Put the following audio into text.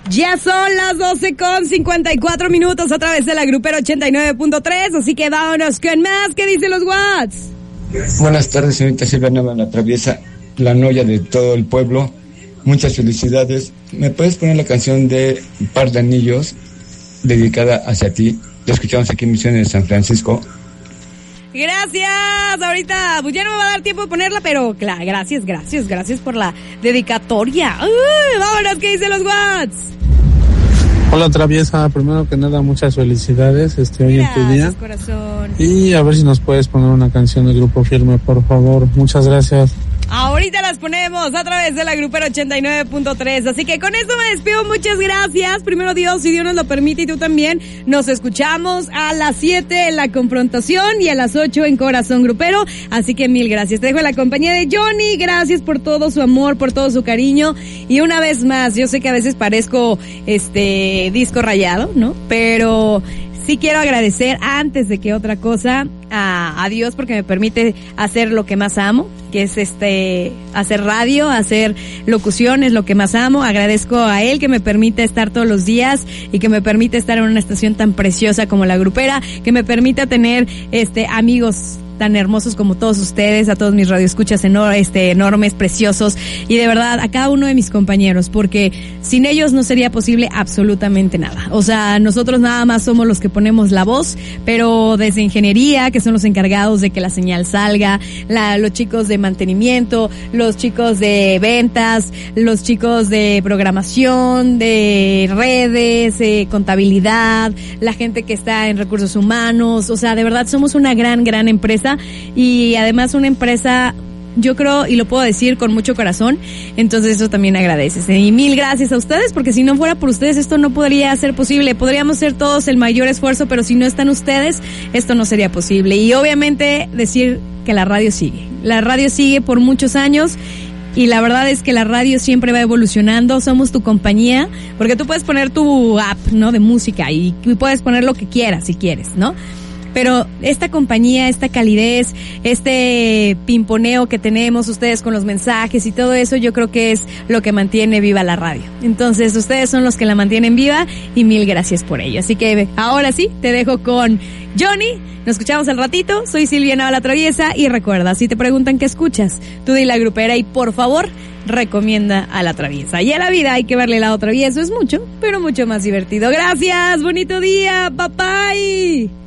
Ya son las 12:54 a través de la Grupera 89.3, así que vámonos con más. ¿Qué dicen los Watts? Buenas tardes, señorita Silvia Nava, la traviesa, la novia de todo el pueblo. Muchas felicidades. ¿Me puedes poner la canción de Par de Anillos, dedicada hacia ti? La escuchamos aquí en Misiones de San Francisco. Gracias. Ahorita pues ya no me va a dar tiempo de ponerla, pero claro, gracias por la dedicatoria. Vámonos, ¿qué dicen los Watts? Hola, traviesa, primero que nada muchas felicidades hoy en tu día. Corazón. Y a ver si nos puedes poner una canción del Grupo Firme, por favor. Muchas gracias. Ahorita las ponemos a través de la Grupera 89.3. Así que con esto me despido. Muchas gracias. Primero Dios, si Dios nos lo permite y tú también. Nos escuchamos a las 7 en La Confrontación y a las 8 en Corazón Grupero. Así que mil gracias. Te dejo en la compañía de Johnny. Gracias por todo su amor, por todo su cariño. Y una vez más, yo sé que a veces parezco disco rayado, ¿no? Pero sí quiero agradecer antes de que otra cosa a Dios porque me permite hacer lo que más amo, que es hacer radio, hacer locución, es lo que más amo. Agradezco a él que me permite estar todos los días y que me permite estar en una estación tan preciosa como la Grupera, que me permita tener amigos tan hermosos como todos ustedes, a todos mis radioescuchas enormes, preciosos, y de verdad a cada uno de mis compañeros, porque sin ellos no sería posible absolutamente nada. O sea, nosotros nada más somos los que ponemos la voz, pero desde ingeniería, que son los encargados de que la señal salga, los chicos de mantenimiento, los chicos de ventas, los chicos de programación, de redes, contabilidad, la gente que está en recursos humanos, o sea, de verdad somos una gran empresa. Y además una empresa, yo creo, y lo puedo decir con mucho corazón, entonces eso también agradeces. Y mil gracias a ustedes, porque si no fuera por ustedes esto no podría ser posible. Podríamos hacer todos el mayor esfuerzo, pero si no están ustedes, esto no sería posible. Y obviamente decir que la radio sigue. La radio sigue por muchos años. Y la verdad es que la radio siempre va evolucionando, somos tu compañía, porque tú puedes poner tu app, ¿no?, de música y puedes poner lo que quieras si quieres, ¿no? Pero esta compañía, esta calidez, este pimponeo que tenemos ustedes con los mensajes y todo eso, yo creo que es lo que mantiene viva la radio. Entonces, ustedes son los que la mantienen viva y mil gracias por ello. Así que ahora sí, te dejo con Johnny. Nos escuchamos al ratito. Soy Silvia Nava, la traviesa, y recuerda, si te preguntan qué escuchas, tú di la Grupera y por favor, recomienda a la traviesa. Y a la vida hay que verle el lado travieso, es mucho, pero mucho más divertido. Gracias, bonito día, bye bye.